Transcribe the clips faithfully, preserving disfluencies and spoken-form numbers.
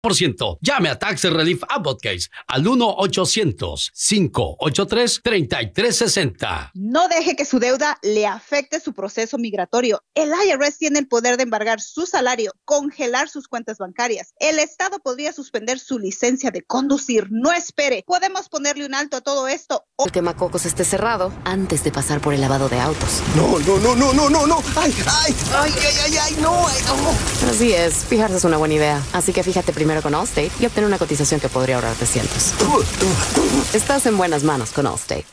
por ciento. Llame a Tax Relief Advocates al uno ochocientos, cinco ochenta y tres, treinta y tres sesenta. No deje que su deuda le afecte su proceso migratorio. El I R S tiene el poder de embargar su salario, congelar sus cuentas bancarias. El Estado podría suspender su licencia de conducir. No espere. Podemos ponerle un alto a todo esto. El quemacocos esté cerrado antes de pasar por el lavado de autos. No, no, no, no, no, no, no. Ay, ay, ay, ay, ay, ay, no, ay, no. Así es, fijarse es una buena idea. Así que fíjate primero con Allstate y obtener una cotización que podría ahorrarte cientos. Estás en buenas manos con Allstate.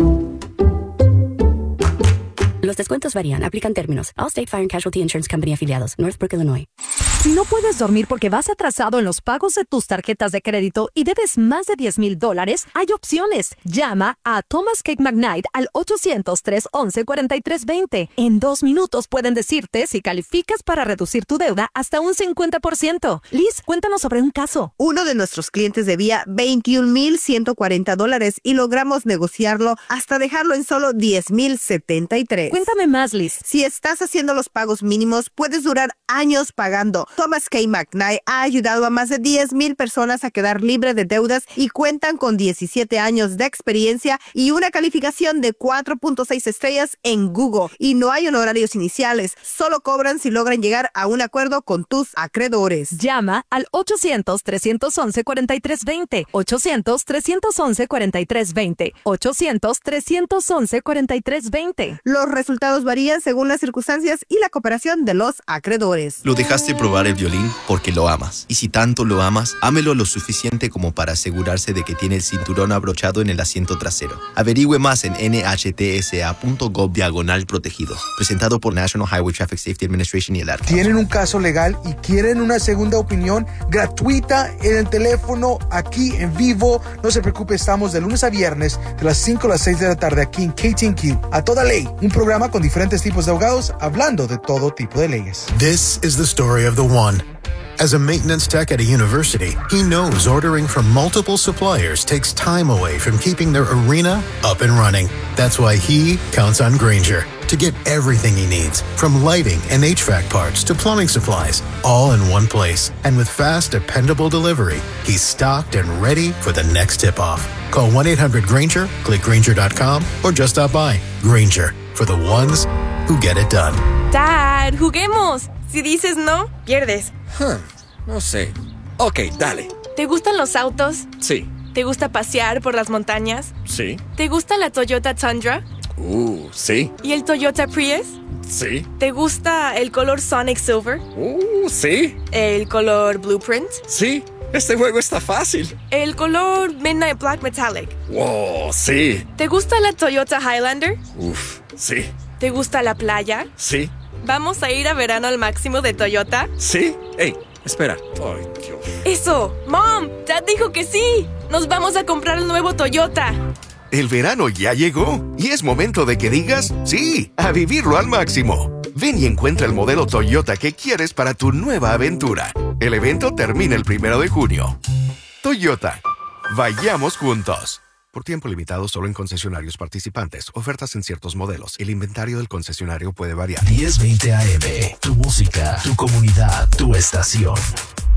Los descuentos varían, aplican términos. Allstate Fire and Casualty Insurance Company afiliados, Northbrook, Illinois. Si no puedes dormir porque vas atrasado en los pagos de tus tarjetas de crédito y debes más de diez mil dólares, hay opciones. Llama a Thomas Cake McKnight al ochocientos, tres once, cuarenta y tres veinte. En dos minutos pueden decirte si calificas para reducir tu deuda hasta un cincuenta por ciento. Liz, cuéntanos sobre un caso. Uno de nuestros clientes debía veintiún mil ciento cuarenta dólares y logramos negociarlo hasta dejarlo en solo diez mil setenta y tres. Cuéntame más, Liz. Si estás haciendo los pagos mínimos, puedes durar años pagando. Thomas K. McKnight ha ayudado a más de diez mil personas a quedar libre de deudas y cuentan con diecisiete años de experiencia y una calificación de cuatro punto seis estrellas en Google. Y no hay honorarios iniciales, solo cobran si logran llegar a un acuerdo con tus acreedores. Llama al ochocientos, tres once, cuarenta y tres veinte. ochocientos, tres once, cuarenta y tres veinte. ochocientos, tres once, cuarenta y tres veinte. Los resultados varían según las circunstancias y la cooperación de los acreedores. Lo dejaste probar el violín porque lo amas. Y si tanto lo amas, ámelo lo suficiente como para asegurarse de que tiene el cinturón abrochado en el asiento trasero. Averigüe más en N H T S A punto gov diagonal protegidos. Presentado por National Highway Traffic Safety Administration y el A R P A. ¿Tienen un caso legal y quieren una segunda opinión gratuita en el teléfono aquí en vivo? No se preocupe, estamos de lunes a viernes de las cinco a las seis de la tarde aquí en K T N Q. A toda ley, un programa con diferentes tipos de abogados hablando de todo tipo de leyes. This is the story of the one. As a maintenance tech at a university, he knows ordering from multiple suppliers takes time away from keeping their arena up and running. That's why he counts on Grainger to get everything he needs, from lighting and H V A C parts to plumbing supplies, all in one place. And with fast, dependable delivery, he's stocked and ready for the next tip-off. Call one eight hundred Grainger, click Grainger dot com, or just stop by. Grainger, for the ones who get it done. Dad, juguemos. Si dices no, pierdes. Huh, no sé. Ok, dale. ¿Te gustan los autos? Sí. ¿Te gusta pasear por las montañas? Sí. ¿Te gusta la Toyota Tundra? Uh, sí. ¿Y el Toyota Prius? Sí. ¿Te gusta el color Sonic Silver? Uh, sí. ¿El color Blueprint? Sí. Este juego está fácil. ¿El color Midnight Black Metallic? Wow, sí. ¿Te gusta la Toyota Highlander? Uf, sí. ¿Te gusta la playa? Sí. ¿Vamos a ir a verano al máximo de Toyota? Sí. Ey, espera. Ay, Dios. ¡Eso! ¡Mom! ¡Dad dijo que sí! ¡Nos vamos a comprar el nuevo Toyota! El verano ya llegó y es momento de que digas sí, a vivirlo al máximo. Ven y encuentra el modelo Toyota que quieres para tu nueva aventura. El evento termina el primero de junio. Toyota. Vayamos juntos. Por tiempo limitado solo en concesionarios participantes. Ofertas en ciertos modelos. El inventario del concesionario puede variar. diez veinte A M. Tu música, tu comunidad, tu estación.